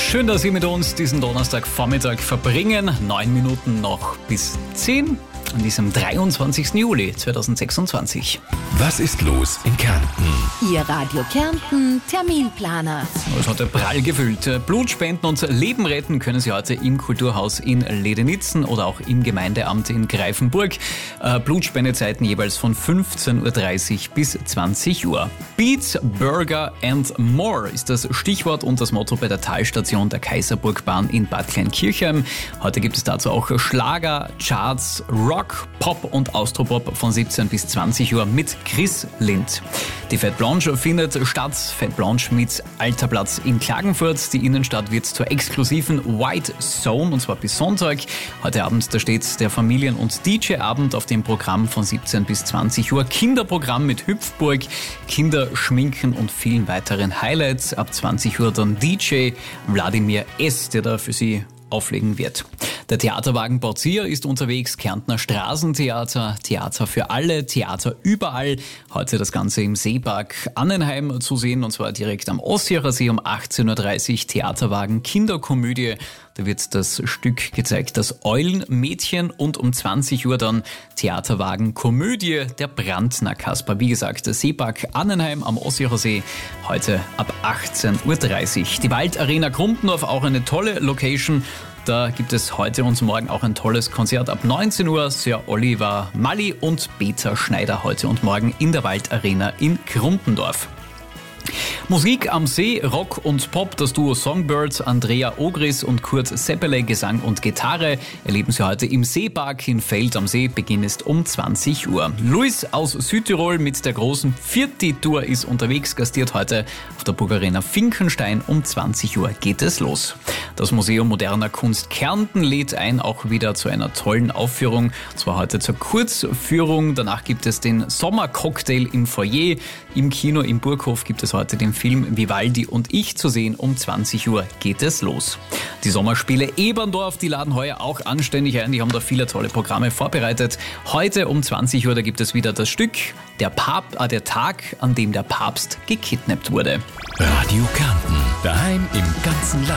Schön, dass Sie mit uns diesen Donnerstagvormittag verbringen. 9 Minuten noch bis 10 an diesem 23. Juli 2026. Was ist los in Kärnten? Ihr Radio Kärnten Terminplaner. Es ist heute prall gefüllt. Blutspenden und Leben retten können Sie heute im Kulturhaus in Ledenitzen oder auch im Gemeindeamt in Greifenburg. Blutspendezeiten jeweils von 15.30 Uhr bis 20 Uhr. Beats, Burger and More ist das Stichwort und das Motto bei der Talstation der Kaiserburgbahn in Bad Kleinkirchheim. Heute gibt es dazu auch Schlager, Charts, Rock, Pop und Austropop von 17 bis 20 Uhr mit Chris Lind. Die Fête Blanche findet statt. Fête Blanche mit Alterplatz in Klagenfurt. Die Innenstadt wird zur exklusiven White Zone und zwar bis Sonntag. Heute Abend da steht der Familien- und DJ-Abend auf dem Programm von 17 bis 20 Uhr. Kinderprogramm mit Hüpfburg, Kinderschminken und vielen weiteren Highlights. Ab 20 Uhr dann DJ Wladimir S., der da für Sie auflegen wird. Der Theaterwagen Bauzia ist unterwegs, Kärntner Straßentheater, Theater für alle, Theater überall. Heute das Ganze im Seepark Annenheim zu sehen und zwar direkt am Ossiacher See um 18.30 Uhr. Theaterwagen Kinderkomödie, da wird das Stück gezeigt, das Eulenmädchen, und um 20 Uhr dann Theaterwagen Komödie, der Brandner Kasper. Wie gesagt, der Seepark Annenheim am Ossiacher See, heute ab 18.30 Uhr. Die Waldarena Grumpendorf, auch eine tolle Location. Da gibt es heute und morgen auch ein tolles Konzert ab 19 Uhr. Sir Oliver Mali und Peter Schneider heute und morgen in der Waldarena in Grumpendorf. Musik am See, Rock und Pop, das Duo Songbirds, Andrea Ogris und Kurt Seppele, Gesang und Gitarre, erleben Sie heute im Seepark in Feld am See. Beginn ist um 20 Uhr. Luis aus Südtirol mit der großen Vierti-Tour ist unterwegs, gastiert heute auf der Burgarena Finkenstein. Um 20 Uhr geht es los. Das Museum Moderner Kunst Kärnten lädt ein, auch wieder zu einer tollen Aufführung. Und zwar heute zur Kurzführung. Danach gibt es den Sommercocktail im Foyer. Im Kino im Burghof gibt es heute den Film Vivaldi und ich zu sehen. Um 20 Uhr geht es los. Die Sommerspiele Eberndorf, die laden heuer auch anständig ein. Die haben da viele tolle Programme vorbereitet. Heute um 20 Uhr, da gibt es wieder das Stück der Tag, an dem der Papst gekidnappt wurde. Radio Kärnten, daheim im ganzen Land.